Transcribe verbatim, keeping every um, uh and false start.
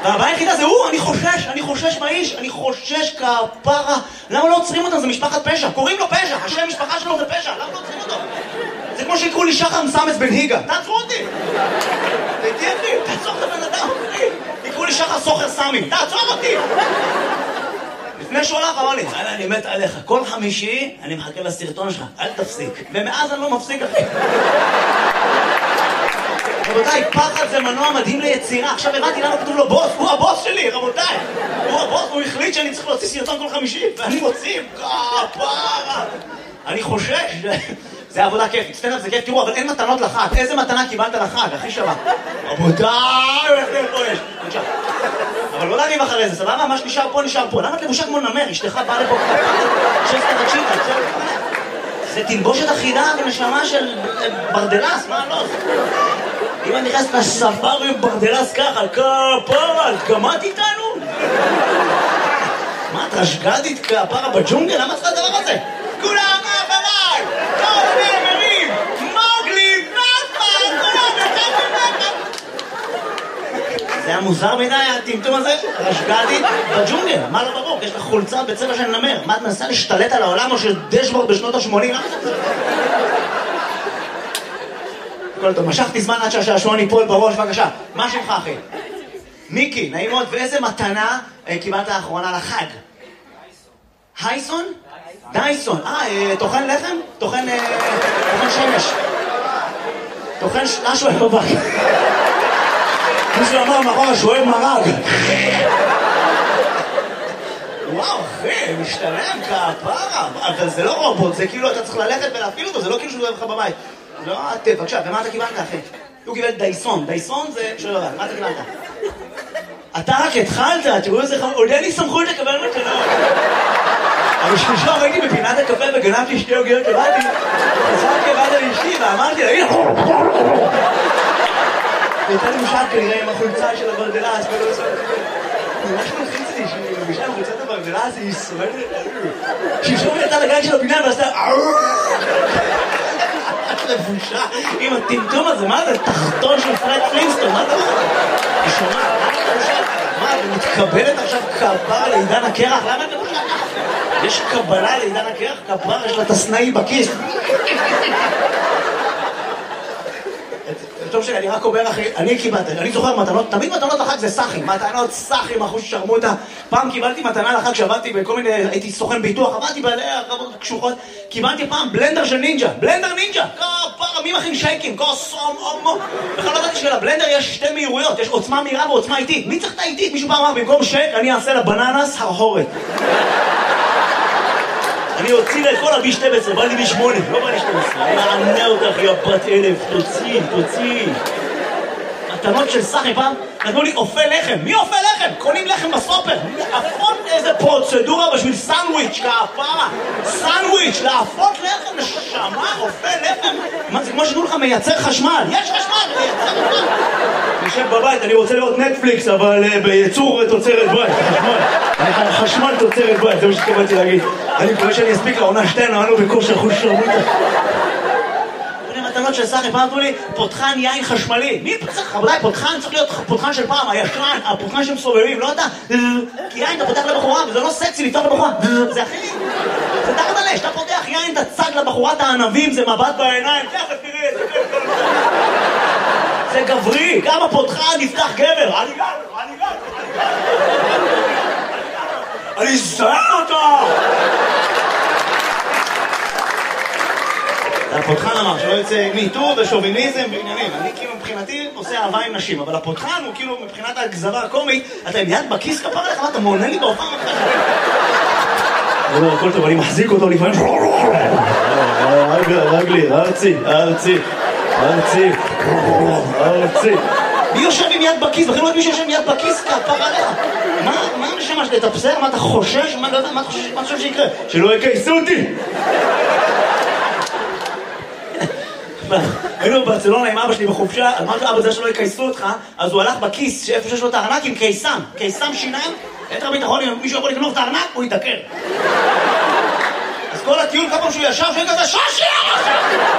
והבעיה היחידה זה הוא, אני חושש, אני חושש מהאיש, אני חושש כפרה. למה לא עוצרים אותם? זה משפחת פשע. קוראים לו פשע, השם משפחה שלו זה פשע. למה לא עוצרים אותו? זה כמו שיקראו לי שחר מסמס בן היגה. תעצרו אותי! תהייתי אחי, תעצור את הבן אדם, אחי. יקראו לי שחר סוחר סמי. תעצור אותי! לפני שהוא הלך, אמר לי, יאללה, אני מת עליך. כל חמישי, אני מחכה לסרטון שלך. אל תפסיק. ומאז אני לא מפסיק, אחי. רבותיי, פחד זה מנוע מדהים ליצירה. עכשיו הבנתי למה כתוב לו בוס. הוא הבוס שלי, רבותיי. הוא הבוס, הוא החליט שאני צריך להוציא סרטון כל חמישי. ואני מוציא, כפרה. אני חושש. זה עבודה כיפית. סטנדאפ זה כיף. תראו, אבל אין מתנות לחג. איזה מתנה קיבלת לחג? הכי שווה. רבותיי, איך זה פה יש? בבקשה. אבל לא להגיב אחרי זה, סבבה? מה שנשאר פה, נשאר פה. למה את לבושה כמו נמר? אשתך באה לפה שסטה תקשיב, זה תלבושת אחידה ונשמה של ברדלס, מה לא? אם אני נכנס לספארי עם ברדלס ככה, כפרה, גמרת איתנו? מה, את רשגדית כפרה בג'ונגל? למה צריכה הדבר הזה? כולם מאחריי! כל הנאמרים! מוגלי, נאפה, כולם נאפה! זה היה מוזר מדי, הטמטום הזה? רשגדית בג'ונגל, מה לא ברור? יש לך חולצה בצבע של נמר. מה, את מנסה להשתלט על העולם או של דשבורד בשנות ה-שמונים? למה זה? כל טוב, משכתי זמן עד שהשעשועון ייפול בראש, בבקשה. מה שמך, אחי? מיקי, נעים מאוד. ואיזה מתנה קיבלת האחרונה לחג? הייסון? דייסון. אה, תוכן לחם? תוכן שמש. תוכן משהו בבק. מישהו אמר מאחורה שהוא אוהב מרג. וואו, אחי, משתלם כפרה. אבל זה לא רובוט, זה כאילו אתה צריך ללכת ולהפעיל אותו, זה לא כאילו שהוא אוהב לך בבית. לא, אתה, בבקשה, ומה אתה קיבלת, אחי? הוא קיבל דייסון. דייסון זה... שלא יודע, מה אתה קיבלת? אתה רק התחלת, תראו איזה חמור, עוד אין לי סמכות לקבל מתנות. אבל שלשום הייתי בפינת הקפה וגנבתי שתי עוגיות לבאתי, חזרתי לבאתי לאשתי ואמרתי לה, הנה! והייתה לי משל כנראה עם החולצה של הברדלס, ולא עושה... ממש מלחיץ לי שהיא מבישה עם חולצת הברדלס, היא סועדת... שלשום יצאה לגן של הפינה ועשתה... לבושה עם הטמטום הזה, מה זה? תחתון של פרד פלינסטון, מה אתה אומר? היא שומעת, מה, היא מתקבלת עכשיו כפרה לעידן הקרח? למה את לבושה ככה? יש קבלה לעידן הקרח? כפרה, יש לה תסנאי בכיס. טוב שלי, אני רק אומר אחי, אני קיבלתי, אני זוכר מתנות, תמיד מתנות לחג זה סחים, מתנות סחים, אחוז ששרמוטה. פעם קיבלתי מתנה לחג שעבדתי בכל מיני, הייתי סוכן ביטוח, עבדתי בעלי הרבות קשוחות, קיבלתי פעם בלנדר של נינג'ה, בלנדר נינג'ה, כפרה, מי מכין שייקים, כוסום, אומו. בכלל לא ידעתי שלבלנדר יש שתי מהירויות, יש עוצמה מהירה ועוצמה איטית. מי צריך את האיטית? מישהו פעם אמר, במקום שייק, אני אעשה לבננס הרהורת. אני הוציא לה את כל הבי שתים עשרה, בא לי בי שמונה, לא בא לי שתים עשרה. אני אענה אותך, יא בת אלף, תוציא, תוציא. מתנות של סחי פעם, נתנו לי אופה לחם. מי אופה לחם? קונים לחם בסופר. להפות איזה פרוצדורה בשביל סנדוויץ', כפרה. סנדוויץ', להפות לחם, נשמה, אופה לחם. מה זה כמו שתנו לך מייצר חשמל? יש חשמל, מייצר חשמל. נשב בבית, אני רוצה לראות נטפליקס, אבל בייצור תוצרת בית, חשמל. חשמל תוצרת בית, זה מה שתקבלתי להגיד. אני מקווה שאני אספיק לעונה שתיים, נענו בכושר חוש שרמוטה. מתנות של סחי, פעם אמרו לי, פותחן יין חשמלי. מי צריך? רבותיי, פותחן צריך להיות פותחן של פעם, הישן, הפותחן שהם סובבים, לא אתה. כי יין אתה פותח לבחורה, וזה לא סקסי לפתוח לבחורה. זה אחי. זה תחת עלי, שאתה פותח יין, אתה צג לבחורת הענבים, זה מבט בעיניים. תכף תראה, זה כיף. זה גברי, גם הפותחן נפתח גבר. אני גבר, אני גבר. אני זהר אותו! הפותחן אמר שלא יוצא מיטור ושוביניזם ועניינים. אני כאילו מבחינתי עושה אהבה עם נשים, אבל הפותחן הוא כאילו מבחינת הגזרה הקומית, אתה עם יד בכיס כפר לך, מה אתה מעונן לי בהופעה מבחן? לא, הכל טוב, אני מחזיק אותו לפעמים. רגלי, ארצי, ארצי, ארצי, ארצי. מי יושב עם יד בכיס? בכלל לא יודעת מי שיושב עם יד בכיס כפר עליך. מה המשמע שאתה תפסר? מה אתה חושש? מה אתה חושב שיקרה? שלא יקייסו אותי! היינו בברצלונה עם אבא שלי בחופשה, אמרתי אבא זה שלא יקייסו אותך, אז הוא הלך בכיס שאיפה שיש לו את הארנק עם קיסם, קיסם שיניים, יתר ביטחון, אם מישהו יכול לגנוב את הארנק, הוא יתעקר. אז כל הטיול כמה שהוא ישב, שהוא כזה שושי!